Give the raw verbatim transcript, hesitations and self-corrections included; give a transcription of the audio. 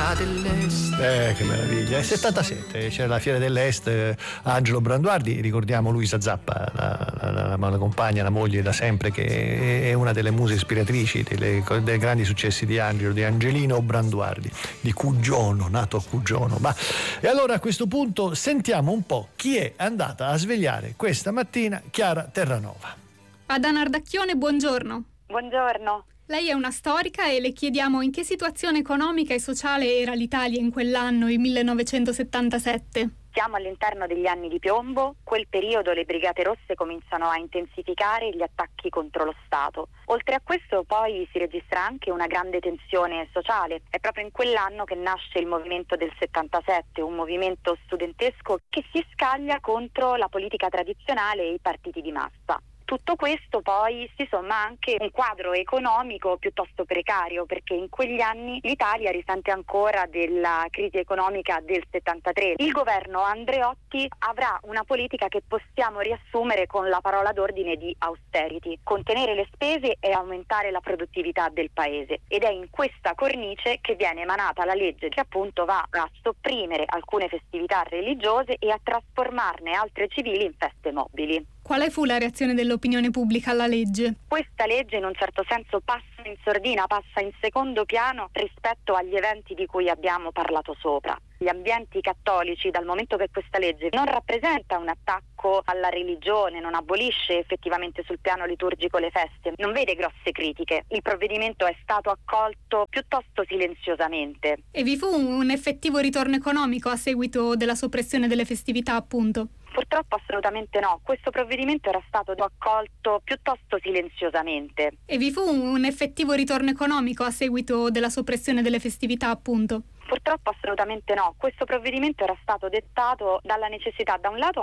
Fiera dell'Est. Eh, che meraviglia. Nel settantasette c'era la Fiera dell'Est, eh, Angelo Branduardi, ricordiamo Luisa Zappa, la, la, la, la compagna, la moglie da sempre, che è una delle muse ispiratrici delle, dei grandi successi di Angelo, di Angelino Branduardi, di Cugiono, nato a Cugiono. Ma, e allora a questo punto sentiamo un po' chi è andata a svegliare questa mattina Chiara Terranova. Adana Ardacchione, buongiorno. Buongiorno. Lei è una storica e le chiediamo in che situazione economica e sociale era l'Italia in quell'anno, il millenovecentosettantasette. Siamo all'interno degli anni di piombo. Quel periodo le Brigate Rosse cominciano a intensificare gli attacchi contro lo Stato. Oltre a questo poi si registra anche una grande tensione sociale. È proprio in quell'anno che nasce il movimento del settantasette, un movimento studentesco che si scaglia contro la politica tradizionale e i partiti di massa. Tutto questo poi si somma anche un quadro economico piuttosto precario, perché in quegli anni l'Italia risente ancora della crisi economica del settantatré. Il governo Andreotti avrà una politica che possiamo riassumere con la parola d'ordine di austerity: contenere le spese e aumentare la produttività del paese. Ed è in questa cornice che viene emanata la legge che appunto va a sopprimere alcune festività religiose e a trasformarne altre civili in feste mobili. Quale fu la reazione dell'opinione pubblica alla legge? Questa legge in un certo senso passa in sordina, passa in secondo piano rispetto agli eventi di cui abbiamo parlato sopra. Gli ambienti cattolici, dal momento che questa legge non rappresenta un attacco alla religione, non abolisce effettivamente sul piano liturgico le feste, non vede grosse critiche. Il provvedimento è stato accolto piuttosto silenziosamente. E vi fu un effettivo ritorno economico a seguito della soppressione delle festività, appunto? Purtroppo assolutamente no, questo provvedimento era stato accolto piuttosto silenziosamente. E vi fu un effettivo ritorno economico a seguito della soppressione delle festività, appunto? Purtroppo assolutamente no, questo provvedimento era stato dettato dalla necessità da un lato